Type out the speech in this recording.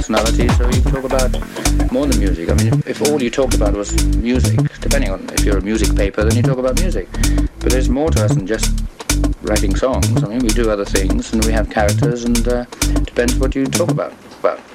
personality, so you talk about more than music. I mean, if all you talked about was music, depending on if you're a music paper, then you talk about music. But there's more to us than just writing songs. I mean, we do other things, and we have characters, and depends what you talk about.